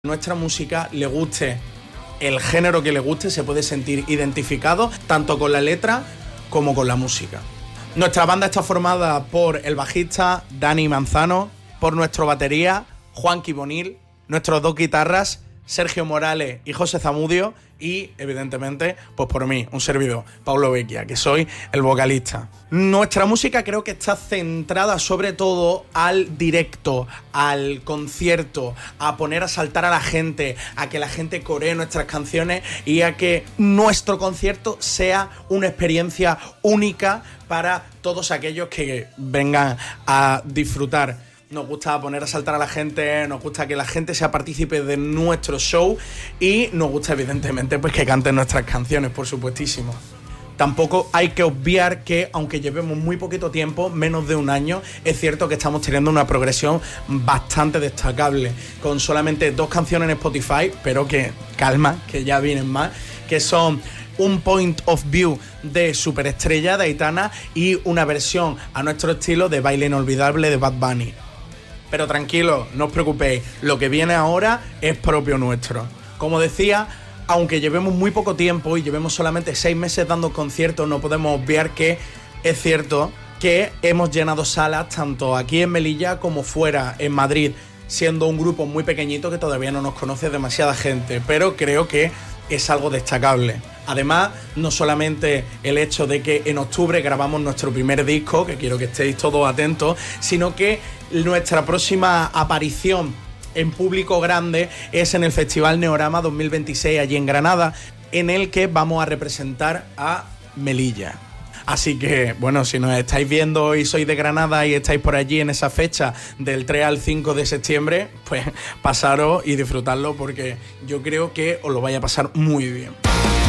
Nuestra música, le guste el género que le guste, se puede sentir identificado tanto con la letra como con la música. Nuestra banda está formada por el bajista Dani Manzano, por nuestro batería Juanqui Bonil, nuestros dos guitarras Sergio Morales y José Zamudio y, evidentemente, pues por mí, un servidor, Paulo Vecchia, que soy el vocalista. Nuestra música creo que está centrada sobre todo al directo, al concierto, a poner a saltar a la gente, a que la gente coree nuestras canciones y a que nuestro concierto sea una experiencia única para todos aquellos que vengan a disfrutar. Nos gusta poner a saltar a la gente, nos gusta que la gente sea partícipe de nuestro show y nos gusta, evidentemente, pues que canten nuestras canciones, por supuestísimo. Tampoco hay que obviar que, aunque llevemos muy poquito tiempo, menos de un año, es cierto que estamos teniendo una progresión bastante destacable, con solamente 2 canciones en Spotify, pero que, calma, que ya vienen más, que son un point of view de Superestrella de Aitana y una versión a nuestro estilo de Baile Inolvidable de Bad Bunny. Pero tranquilos, no os preocupéis, lo que viene ahora es propio nuestro. Como decía, aunque llevemos muy poco tiempo y llevemos solamente 6 meses dando conciertos, no podemos obviar que es cierto que hemos llenado salas tanto aquí en Melilla como fuera, en Madrid, siendo un grupo muy pequeñito que todavía no nos conoce demasiada gente, pero creo que es algo destacable. Además, no solamente el hecho de que en octubre grabamos nuestro primer disco, que quiero que estéis todos atentos, sino que nuestra próxima aparición en público grande es en el Festival Neorama 2026 allí en Granada, en el que vamos a representar a Melilla. Así que, bueno, si nos estáis viendo y sois de Granada y estáis por allí en esa fecha del 3 al 5 de septiembre, pues pasaros y disfrutadlo porque yo creo que os lo vais a pasar muy bien.